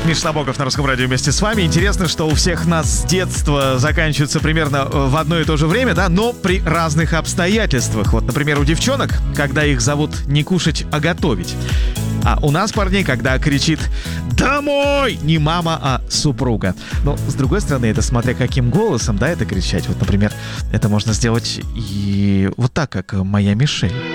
Миша Набоков на Русском радио вместе с вами. Интересно, что у всех нас с детства заканчивается примерно в одно и то же время, да, но при разных обстоятельствах. Вот, например, у девчонок, когда их зовут не кушать, а готовить. А у нас, парней, когда кричит «Домой!» не мама, а супруга. Но, с другой стороны, это смотря каким голосом, да, это кричать. Вот, например, это можно сделать и вот так, как моя Мишель.